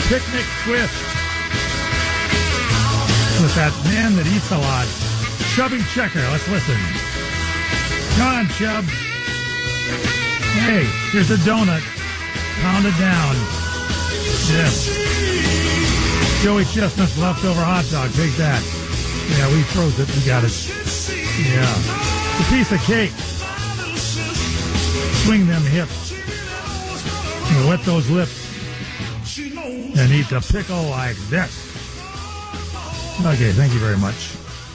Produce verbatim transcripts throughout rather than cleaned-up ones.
Picnic twist with that man that eats a lot, Chubby Checker. Let's listen. Come on, Chub. Hey, here's a donut. Pound it down. Yes. Joey Chestnut's leftover hot dog. Take that. Yeah, we froze it. We got it. Yeah. It's a piece of cake. Swing them hips. And wet those lips. And eat the pickle like this. Okay, thank you very much.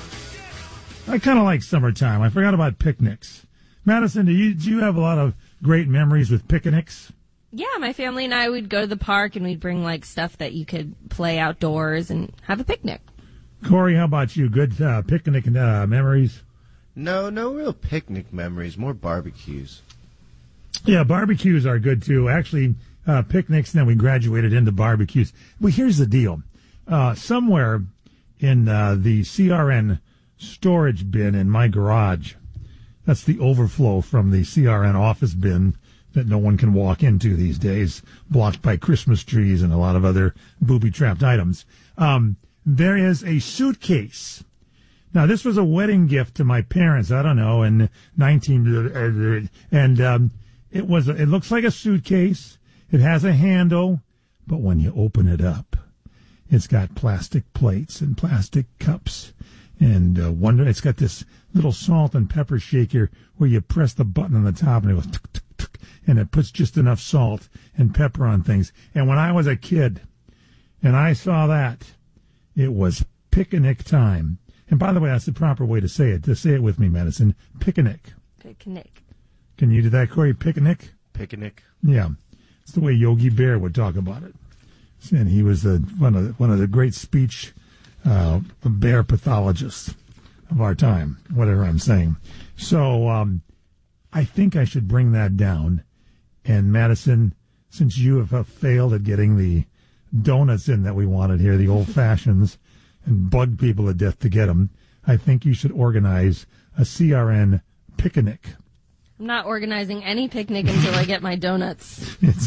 I kind of like summertime. I forgot about picnics. Madison, do you do you have a lot of great memories with picnics? Yeah, my family and I would go to the park and we'd bring like stuff that you could play outdoors and have a picnic. Corey, how about you? Good uh, picnic uh, memories? No, no real picnic memories. More barbecues. Yeah, barbecues are good too. Actually, uh, picnics. Then we graduated into barbecues. Well, here's the deal. Uh, somewhere in uh, the C R N storage bin in my garage, that's the overflow from the C R N office bin that no one can walk into these days, blocked by Christmas trees and a lot of other booby-trapped items. Um, there is a suitcase. Now, this was a wedding gift to my parents, I don't know, in nineteen... And um, it was. A, it looks like a suitcase. It has a handle, but when you open it up, it's got plastic plates and plastic cups. And uh, wonder, it's got this little salt and pepper shaker where you press the button on the top and it goes tuk, tuk, tuk, and it puts just enough salt and pepper on things. And when I was a kid and I saw that, it was picnic time. And by the way, that's the proper way to say it. To say it with me, Madison. Picnic. Picnic. Can you do that, Corey? Picnic? Picnic. Yeah. It's the way Yogi Bear would talk about it. And he was the, one of the, one of the great speech uh, bear pathologists of our time, whatever I'm saying. So um, I think I should bring that down. And Madison, since you have uh, failed at getting the donuts in that we wanted here, the old fashions, and bugged people to death to get them, I think you should organize a C R N picnic. I'm not organizing any picnic until I get my donuts. It's,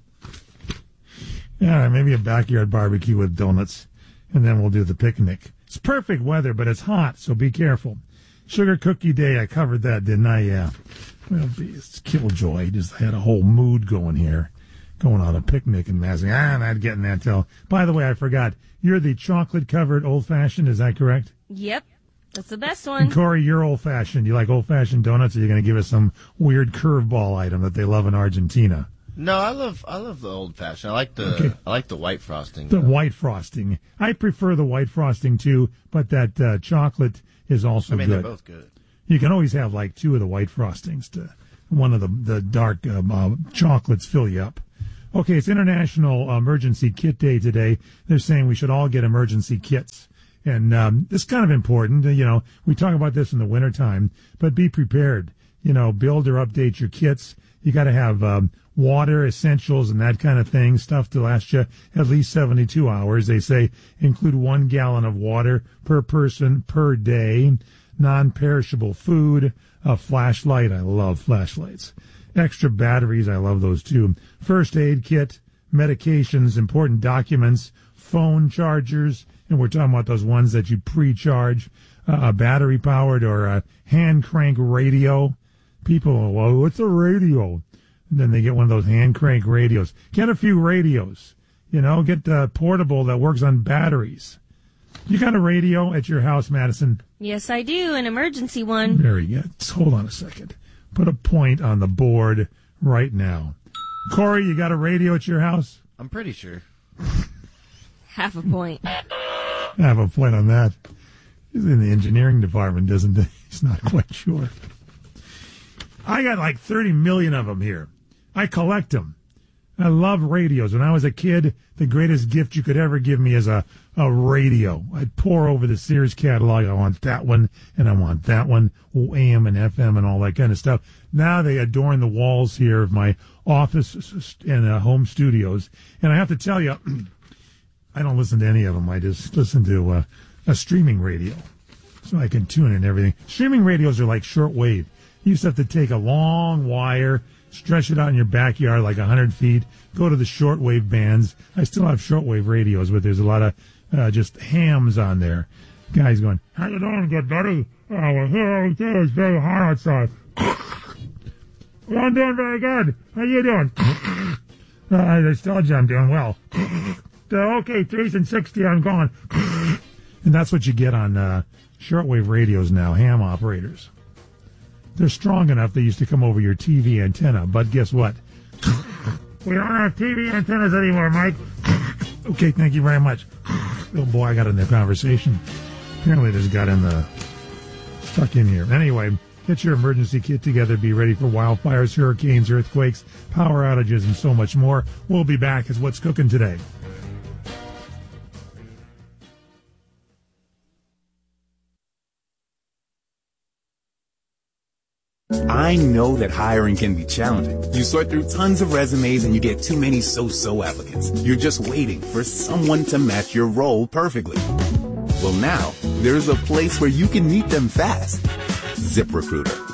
yeah, maybe a backyard barbecue with donuts, and then we'll do the picnic. It's perfect weather, but it's hot, so be careful. Sugar Cookie Day, I covered that, didn't I? Yeah. Well, it's Killjoy. Just had a whole mood going here, going on a picnic and massing. Ah, I'm not getting that till. By the way, I forgot. You're the chocolate-covered old-fashioned, is that correct? Yep. That's the best one. And Corey, you're old-fashioned. You like old-fashioned donuts, or you're going to give us some weird curveball item that they love in Argentina? No, I love I love the old-fashioned. I like the Okay. I like the white frosting. The though. white frosting. I prefer the white frosting, too, but that uh, chocolate is also I mean, good. they're both good. You can always have, like, two of the white frostings to one of the, the dark um, uh, chocolates fill you up. Okay, it's International Emergency Kit Day today. They're saying we should all get emergency kits. And um, it's kind of important. You know, we talk about this in the wintertime, but be prepared. You know, build or update your kits. You got to have um, water, essentials, and that kind of thing, stuff to last you at least seventy-two hours. They say include one gallon of water per person per day, non-perishable food, a flashlight. I love flashlights. Extra batteries. I love those, too. First aid kit, medications, important documents, phone chargers, and we're talking about those ones that you pre-charge, uh, battery-powered or a hand-crank radio. People, well, what's a radio? And then they get one of those hand-crank radios. Get a few radios. You know, get a portable that works on batteries. You got a radio at your house, Madison? Yes, I do. An emergency one. Very good. Hold on a second. Put a point on the board right now. Corey, you got a radio at your house? I'm pretty sure. Half a point. I have a point on that. He's in the engineering department, doesn't he? He's not quite sure. I got like thirty million of them here. I collect them. I love radios. When I was a kid, the greatest gift you could ever give me is a, a radio. I'd pour over the Sears catalog. I want that one, and I want that one, A M and F M and all that kind of stuff. Now they adorn the walls here of my office and uh, home studios. And I have to tell you, I don't listen to any of them. I just listen to uh, a streaming radio, so I can tune in everything. Streaming radios are like shortwave. You used to have to take a long wire stretch it out in your backyard like one hundred feet, go to the shortwave bands. I still have shortwave radios, but there's a lot of uh, just hams on there. Guys going, how you doing, good buddy? Oh, well, here it's very hot outside. Well, I'm doing very good. How you doing? uh, I just told you I'm doing well. So, okay, threes and sixty, I'm gone. And that's what you get on uh, shortwave radios now, ham operators. They're strong enough they used to come over your T V antenna, but guess what? We don't have T V antennas anymore, Mike. Okay, thank you very much. Oh boy, I got in the conversation. Apparently this got in the stuck in here. Anyway, get your emergency kit together. Be ready for wildfires, hurricanes, earthquakes, power outages, and so much more. We'll be back as What's Cooking Today. I know that hiring can be challenging. You sort through tons of resumes and you get too many so-so applicants. You're just waiting for someone to match your role perfectly. Well, now, there's a place where you can meet them fast. ZipRecruiter.